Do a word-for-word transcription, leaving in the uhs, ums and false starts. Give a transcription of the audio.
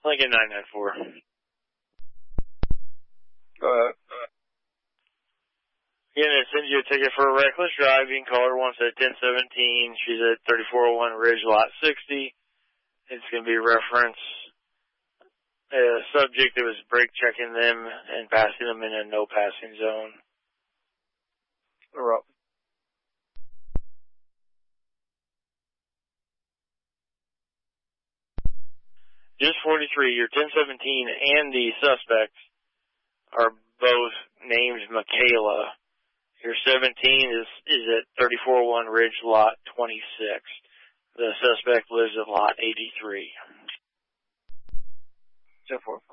Lincoln nine nine four. Go ahead. Again, it sends you a ticket for reckless driving. Caller wants at ten seventeen. She's at thirty-four oh one Ridge, lot sixty. It's going to be reference. Uh, subject that was brake checking them and passing them in a no passing zone. We're up. Just forty-three, your ten seventeen and the suspects are both named Michaela. Your seventeen is, is at thirty-four oh one Ridge, lot twenty-six. The suspect lives at lot eighty-three. ten four.